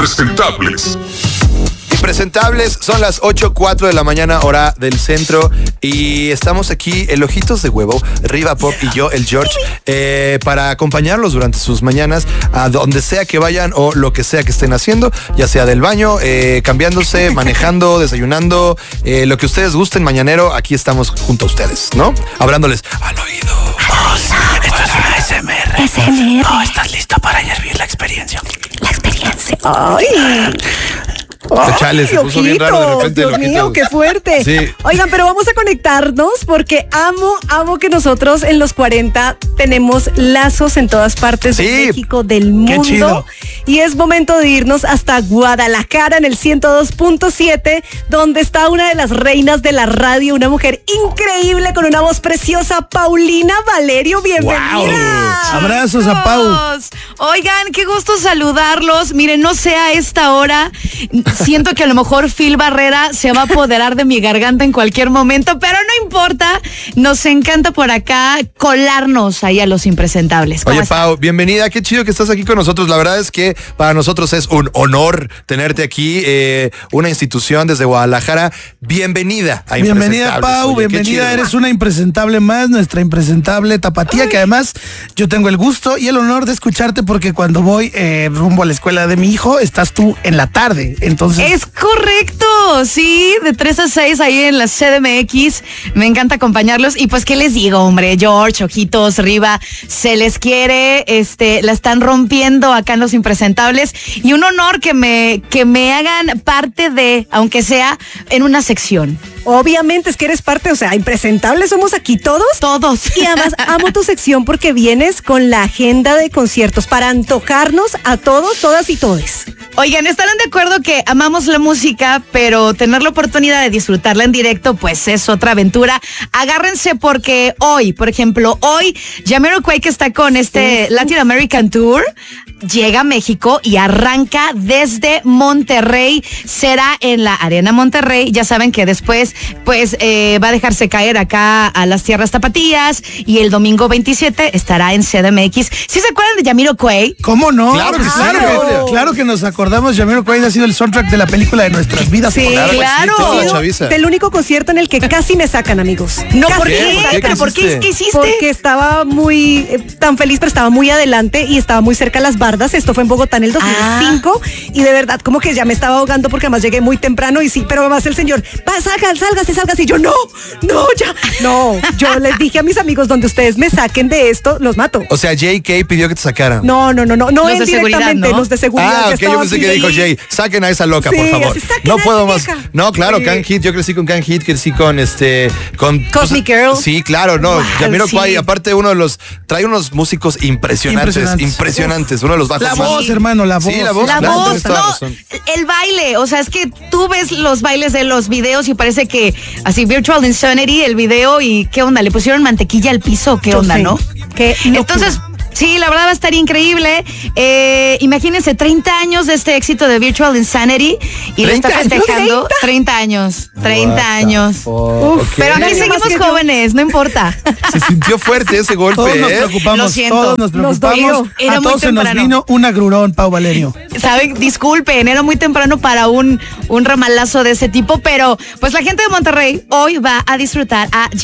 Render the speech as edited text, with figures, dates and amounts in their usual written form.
Impresentables. Impresentables, son las 8:04 de la mañana, hora del centro, y estamos aquí, el Ojitos de Huevo, Riva Pop y yo, el George, para acompañarlos durante sus mañanas a donde sea que vayan o lo que sea que estén haciendo, ya sea del baño, cambiándose, manejando, desayunando, lo que ustedes gusten mañanero, aquí estamos junto a ustedes, ¿no? Hablándoles al oído. Esto es una ASMR. ASMR. Oh, ¿estás listo para hervir la experiencia? La experiencia. ¡Ay! Chale, se puso bien raro de repente. Dios mío, qué fuerte. Sí. Oigan, pero vamos a conectarnos porque amo que nosotros en los 40 tenemos lazos en todas partes de México, del mundo. Qué chido. Y es momento de irnos hasta Guadalajara en el 102.7, donde está una de las reinas de la radio, una mujer increíble con una voz preciosa, Paulina Valerio. Bienvenida. Wow. Abrazos a Pau. Oigan, qué gusto saludarlos. Miren, no sé a esta hora, siento que a lo mejor Phil Barrera se va a apoderar de mi garganta en cualquier momento, pero no importa, nos encanta por acá colarnos ahí a los impresentables. Oye, Pau, bienvenida, qué chido que estás aquí con nosotros. La verdad es que para nosotros es un honor tenerte aquí, una institución desde Guadalajara. Bienvenida a Bienvenida, Pau, Oye, bienvenida, eres una impresentable más, nuestra impresentable tapatía, que además yo tengo el gusto y el honor de escucharte porque cuando voy rumbo a la escuela de mi hijo, estás tú en la tarde, entonces... Es correcto, sí, de 3 a 6 ahí en la CDMX, me encanta acompañarlos y pues qué les digo, hombre, George, Ojitos, Riva, se les quiere, la están rompiendo acá en Los Impresentables y un honor que me hagan parte de, aunque sea en una sección. Obviamente, es que eres parte, o sea, impresentables somos aquí todos. Todos. Y además amo tu sección porque vienes con la agenda de conciertos para antojarnos a todos, todas y todes. Oigan, ¿estarán de acuerdo que amamos la música, pero tener la oportunidad de disfrutarla en directo, pues es otra aventura? Agárrense porque hoy, por ejemplo, Jamiroquai, que está con Latin American Tour, llega a México y arranca desde Monterrey. Será en la Arena Monterrey. Ya saben que después, pues, va a dejarse caer acá a las tierras tapatías y el domingo 27 estará en CDMX. ¿Sí se acuerdan de Jamiroquai? ¿Cómo no? Claro que sí. Claro que nos acordamos. Jamiroquai ha sido el soundtrack de la película de nuestras vidas. Sí, claro. Toda la chaviza. Del único concierto en el que casi me sacan, amigos. No, Casi ¿por me qué? sacan. ¿Pero por qué? ¿Qué hiciste? Porque estaba muy tan feliz, pero estaba muy adelante y estaba muy cerca a las bardas. Esto fue en Bogotá en el 2005 y de verdad como que ya me estaba ahogando porque además llegué muy temprano y sí, pero además el señor, sálgase y yo no, yo les dije a mis amigos, donde ustedes me saquen de esto, los mato. O sea, JK pidió que te sacaran. No, Los de seguridad, directamente, ¿no? los de seguridad. Ah, ok, yo pensé que dijo Jay, saquen a esa loca, Sí, por favor. así, saquen No a puedo esa más. vieja. No, claro, Sí. Can Hit, yo crecí con Can Hit, crecí con Cosmic Girl. Sí, claro, no. Jamiroquai, sí. aparte trae unos músicos impresionantes. Uno de los bajos La más. voz, hermano, la voz. Sí, la voz. La claro, voz, tienes toda la no, razón. el baile, o sea, es que tú ves los bailes de los videos y parece que así Virtual Insanity, el video, y ¿qué onda? ¿Le pusieron mantequilla al piso? ¿Qué onda, Sí. no? Qué locura. Entonces, sí, la verdad va a estar increíble. Imagínense, 30 años de este éxito de Virtual Insanity y lo está 30 años. festejando 30 años. 30 años. Ok. Pero aquí Nadie más seguimos que yo. jóvenes, no importa. Se sintió fuerte ese golpe, Todos nos ¿eh? preocupamos, Lo siento. todos nos preocupamos. dolió. Era A muy todos se nos temprano. vino un agrurón, Pau Valerio. Saben, disculpen, era muy temprano para un ramalazo de ese tipo, pero pues la gente de Monterrey hoy va a disfrutar a